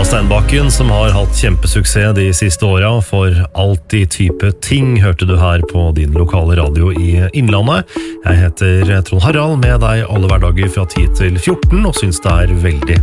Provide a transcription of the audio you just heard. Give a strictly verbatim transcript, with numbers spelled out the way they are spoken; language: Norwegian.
Steinbakken, som har hatt kjempesuksess de siste åra for alltid type ting, hørte du her på din lokale radio i Innlandet. Jeg heter Trond Harald, med deg alle hverdager fra ti til fjorten, og synes det er veldig